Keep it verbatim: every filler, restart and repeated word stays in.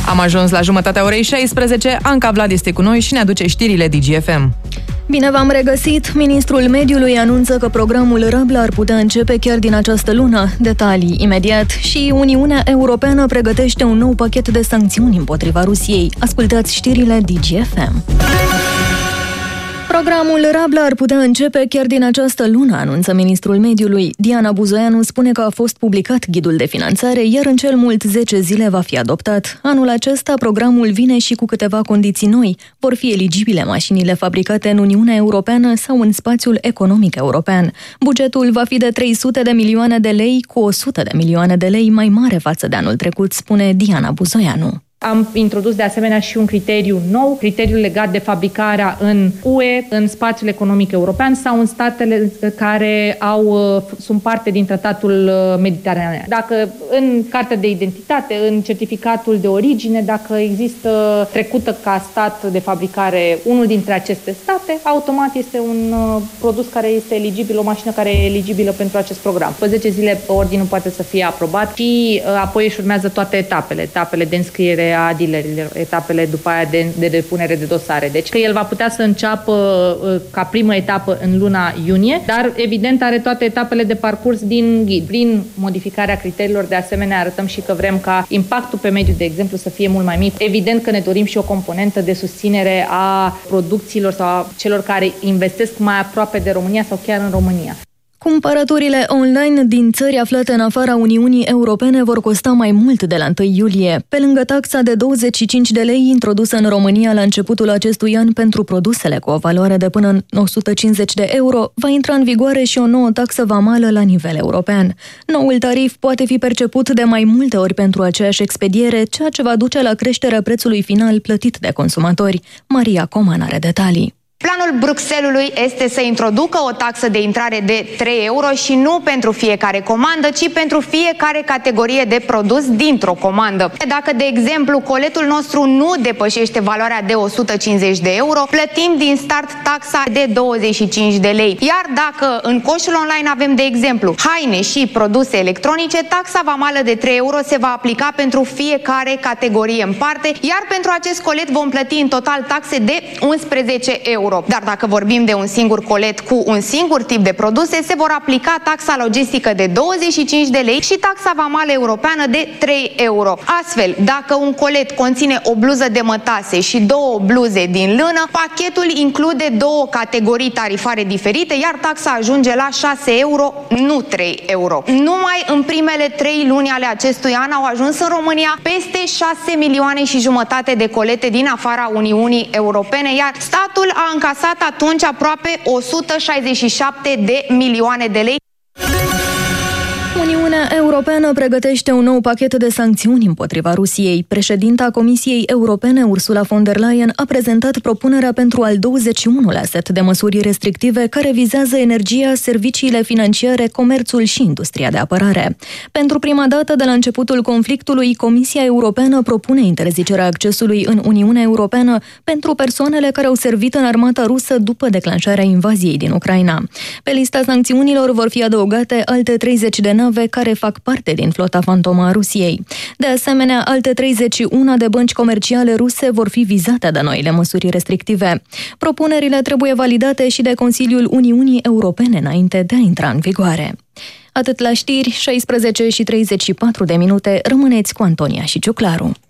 Am ajuns la jumătatea orei șaisprezece, Anca Vlad este cu noi și ne aduce știrile D G F M. Bine v-am regăsit! Ministrul Mediului anunță că programul Rabla ar putea începe chiar din această lună. Detalii imediat. Și Uniunea Europeană pregătește un nou pachet de sancțiuni împotriva Rusiei. Ascultați știrile D G F M. Programul Rabla ar putea începe chiar din această lună, anunță ministrul mediului. Diana Buzoianu spune că a fost publicat ghidul de finanțare, iar în cel mult zece zile va fi adoptat. Anul acesta, programul vine și cu câteva condiții noi. Vor fi eligibile mașinile fabricate în Uniunea Europeană sau în spațiul economic european. Bugetul va fi de trei sute de milioane de lei, cu o sută de milioane de lei mai mare față de anul trecut, spune Diana Buzoianu. Am introdus de asemenea și un criteriu nou, criteriul legat de fabricarea în U E, în spațiul economic european sau în statele care au, sunt parte din tratatul mediteranean. Dacă în cartea de identitate, în certificatul de origine, dacă există trecută ca stat de fabricare unul dintre aceste state, automat este un produs care este eligibil, o mașină care e eligibilă pentru acest program. Pe zece zile ordinul poate să fie aprobat și apoi își urmează toate etapele, etapele de înscriere a dealerilor, etapele după aia de, de depunere de dosare. Deci că el va putea să înceapă ca primă etapă în luna iunie, dar evident are toate etapele de parcurs din ghid. Prin modificarea criteriilor, de asemenea, arătăm și că vrem ca impactul pe mediu, de exemplu, să fie mult mai mic. Evident că ne dorim și o componentă de susținere a producțiilor sau a celor care investesc mai aproape de România sau chiar în România. Cumpărăturile online din țări aflate în afara Uniunii Europene vor costa mai mult de la întâi iulie. Pe lângă taxa de douăzeci și cinci de lei introdusă în România la începutul acestui an pentru produsele cu o valoare de până în o sută cincizeci de euro, va intra în vigoare și o nouă taxă vamală la nivel european. Noul tarif poate fi perceput de mai multe ori pentru aceeași expediere, ceea ce va duce la creșterea prețului final plătit de consumatori. Maria Coman are detalii. Planul Bruxellesului este să introducă o taxă de intrare de trei euro și nu pentru fiecare comandă, ci pentru fiecare categorie de produs dintr-o comandă. Dacă, de exemplu, coletul nostru nu depășește valoarea de o sută cincizeci de euro, plătim din start taxa de douăzeci și cinci de lei. Iar dacă în coșul online avem, de exemplu, haine și produse electronice, taxa vamală de trei euro se va aplica pentru fiecare categorie în parte, iar pentru acest colet vom plăti în total taxe de unsprezece euro. Dar dacă vorbim de un singur colet cu un singur tip de produse, se vor aplica taxa logistică de douăzeci și cinci de lei și taxa vamală europeană de trei euro. Astfel, dacă un colet conține o bluză de mătase și două bluze din lână, pachetul include două categorii tarifare diferite, iar taxa ajunge la șase euro, nu trei euro. Numai în primele trei luni ale acestui an au ajuns în România peste șase milioane și jumătate de colete din afara Uniunii Europene, iar statul a încasat atunci aproape o sută șaizeci și șapte de milioane de lei. Uniunea Europeană pregătește un nou pachet de sancțiuni împotriva Rusiei. Președinta Comisiei Europene, Ursula von der Leyen, a prezentat propunerea pentru al douăzeci și unulea set de măsuri restrictive care vizează energia, serviciile financiare, comerțul și industria de apărare. Pentru prima dată de la începutul conflictului, Comisia Europeană propune interzicerea accesului în Uniunea Europeană pentru persoanele care au servit în armata rusă după declanșarea invaziei din Ucraina. Pe lista sancțiunilor vor fi adăugate alte treizeci de nave care fac parte din flota fantomă a Rusiei. De asemenea, alte treizeci și unu de bănci comerciale ruse vor fi vizate de noile măsuri restrictive. Propunerile trebuie validate și de Consiliul Uniunii Europene înainte de a intra în vigoare. Atât la știri, șaisprezece și treizeci și patru de minute, rămâneți cu Antonia și Ciuclaru.